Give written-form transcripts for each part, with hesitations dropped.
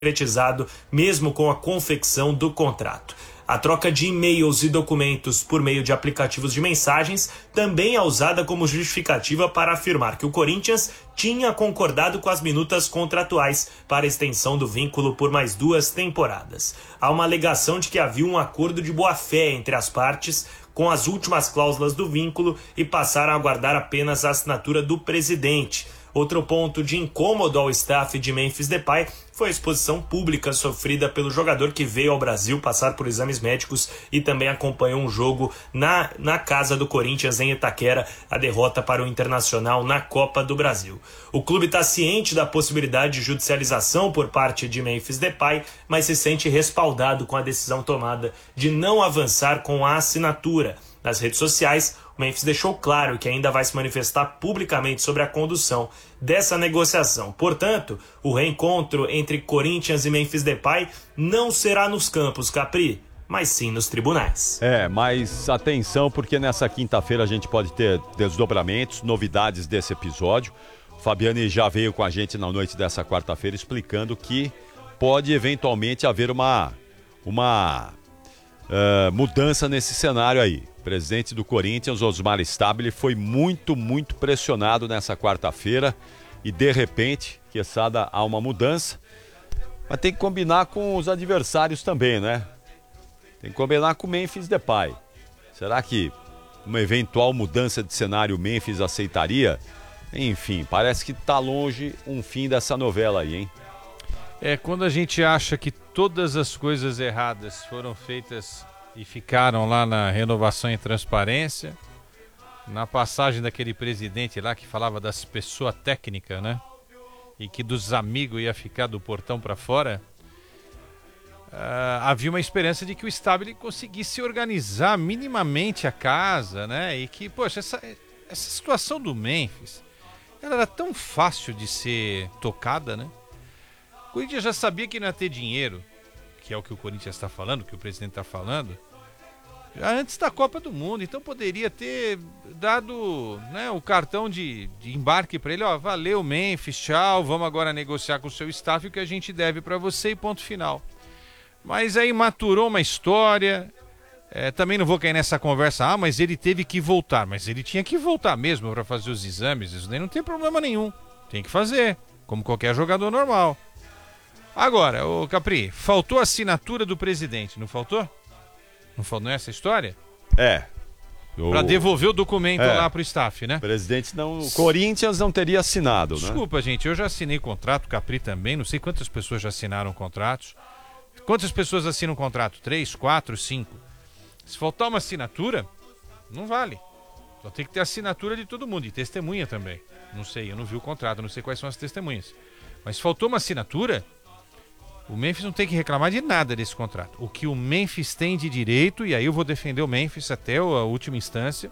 concretizado mesmo com a confecção do contrato. A troca de e-mails e documentos por meio de aplicativos de mensagens também é usada como justificativa para afirmar que o Corinthians tinha concordado com as minutas contratuais para a extensão do vínculo por mais 2 temporadas. Há uma alegação de que havia um acordo de boa-fé entre as partes com as últimas cláusulas do vínculo e passaram a aguardar apenas a assinatura do presidente. Outro ponto de incômodo ao staff de Memphis Depay foi a exposição pública sofrida pelo jogador que veio ao Brasil passar por exames médicos e também acompanhou um jogo na casa do Corinthians em Itaquera, a derrota para o Internacional na Copa do Brasil. O clube está ciente da possibilidade de judicialização por parte de Memphis Depay, mas se sente respaldado com a decisão tomada de não avançar com a assinatura. Nas redes sociais, o Memphis deixou claro que ainda vai se manifestar publicamente sobre a condução dessa negociação. Portanto, o reencontro entre Corinthians e Memphis Depay não será nos campos, Capri, mas sim nos tribunais. Mas atenção, porque nessa quinta-feira a gente pode ter desdobramentos, novidades desse episódio. O Fabiani já veio com a gente na noite dessa quarta-feira explicando que pode eventualmente haver uma mudança nesse cenário aí. O presidente do Corinthians, Osmar Stabile, foi muito pressionado nessa quarta-feira e, de repente, quiçá há uma mudança. Mas tem que combinar com os adversários também, né? Tem que combinar com o Memphis Depay. Será que uma eventual mudança de cenário o Memphis aceitaria? Enfim, parece que tá longe um fim dessa novela aí, hein? Quando a gente acha que todas as coisas erradas foram feitas e ficaram lá na renovação e transparência, na passagem daquele presidente lá que falava das pessoas técnicas, né? E que dos amigos ia ficar do portão para fora, havia uma esperança de que o Stabile conseguisse organizar minimamente a casa, né? E que, poxa, essa situação do Memphis, ela era tão fácil de ser tocada, né? O Corinthians já sabia que não ia ter dinheiro, que é o que o Corinthians está falando, que o presidente está falando, já antes da Copa do Mundo. Então poderia ter dado, né, o cartão de embarque para ele, valeu Memphis, tchau, vamos agora negociar com o seu staff o que a gente deve para você e ponto final. Mas aí maturou uma história, também não vou cair nessa conversa, mas ele teve que voltar, mas ele tinha que voltar mesmo para fazer os exames, isso daí não tem problema nenhum, tem que fazer, como qualquer jogador normal. Agora, ô Capri, faltou a assinatura do presidente, não faltou? Não é essa a história? Pra devolver o documento lá pro staff, né? O presidente não... O Corinthians não teria assinado, Desculpa, né? gente, eu já assinei contrato, Capri também, não sei quantas pessoas já assinaram contratos. Quantas pessoas assinam contrato? 3, 4, 5? Se faltar uma assinatura, não vale. Só tem que ter assinatura de todo mundo, e testemunha também. Não sei, eu não vi o contrato, não sei quais são as testemunhas. Mas se faltou uma assinatura, o Memphis não tem que reclamar de nada desse contrato. O que o Memphis tem de direito, e aí eu vou defender o Memphis até a última instância,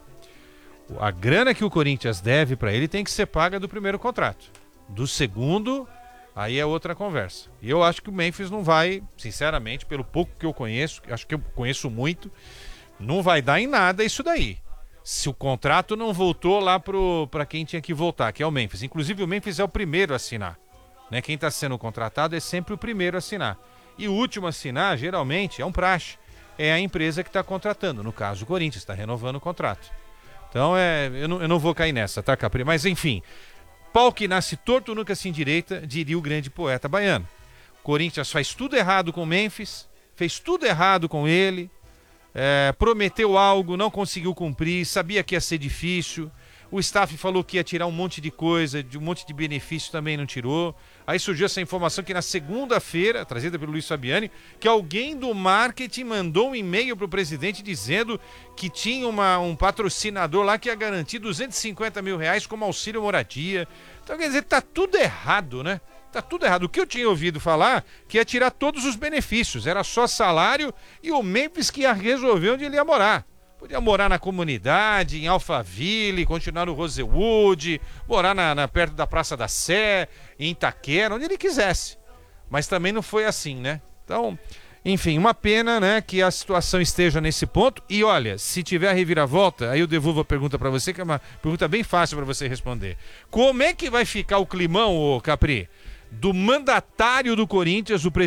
a grana que o Corinthians deve para ele tem que ser paga do primeiro contrato. Do segundo, aí é outra conversa. E eu acho que o Memphis não vai, sinceramente, pelo pouco que eu conheço, acho que eu conheço muito, não vai dar em nada isso daí. Se o contrato não voltou lá para quem tinha que voltar, que é o Memphis. Inclusive o Memphis é o primeiro a assinar. Né? Quem está sendo contratado é sempre o primeiro a assinar. E o último a assinar, geralmente, é um praxe. É a empresa que está contratando. No caso, o Corinthians está renovando o contrato. Então, eu não vou cair nessa, tá, Capri? Mas, enfim, pau que nasce torto nunca se endireita, diria o grande poeta baiano. O Corinthians faz tudo errado com o Memphis, fez tudo errado com ele, prometeu algo, não conseguiu cumprir, sabia que ia ser difícil. O staff falou que ia tirar um monte de coisa, de um monte de benefício, também não tirou. Aí surgiu essa informação que na segunda-feira, trazida pelo Luiz Fabiani, que alguém do marketing mandou um e-mail para o presidente dizendo que tinha um patrocinador lá que ia garantir R$250 mil como auxílio moradia. Então, quer dizer, tá tudo errado, né? Tá tudo errado. O que eu tinha ouvido falar que ia tirar todos os benefícios, era só salário e o Memphis que ia resolver onde ele ia morar. Podia morar na comunidade, em Alphaville, continuar no Rosewood, morar perto da Praça da Sé, em Itaquera, onde ele quisesse. Mas também não foi assim, né? Então, enfim, uma pena, né, que a situação esteja nesse ponto. E olha, se tiver a reviravolta, aí eu devolvo a pergunta para você, que é uma pergunta bem fácil para você responder. Como é que vai ficar o climão, ô Capri, do mandatário do Corinthians, o